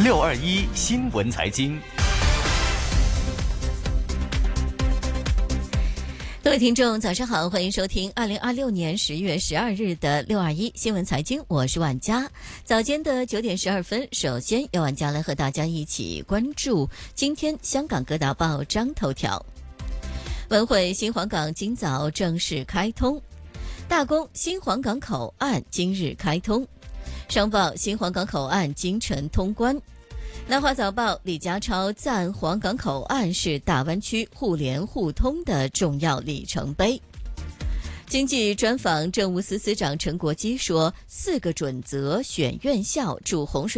621新闻财经。 各位听众早上好，欢迎收听2026年10月12日的621新闻财经，我是婉佳。早间的9点12分，首先由婉佳来和大家一起关注今天香港各大报章头条。文汇新皇港今早正式开通，大公新皇港口岸今日开通，商报新皇港口岸今晨通关。南华早报李家超赞皇港口岸是大湾区互联互通的重要里程碑。经济专访政务司司长陈国基说，4个准则选院校助洪水